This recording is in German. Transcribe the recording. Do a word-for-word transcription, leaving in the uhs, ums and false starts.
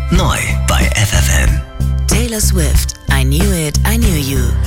Neu bei F F M. Taylor Swift, I Knew It, I Knew You.